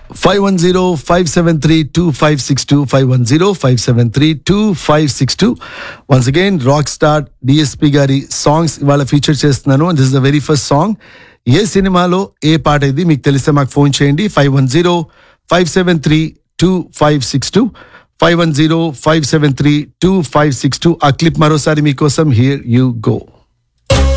510-573-2562 510-573-2562. Once again, Rockstar DSP గారి songs ఇవాళ feature చేస్తున్నాను. This is the very first song. ఏ సినిమాలో ఏ పాట ఇది మీకు తెలిస్తే మాకు ఫోన్ చేయండి. 510-573-2562 510-573-2562. ఆ క్లిప్ మరోసారి మీకోసం. Here you go.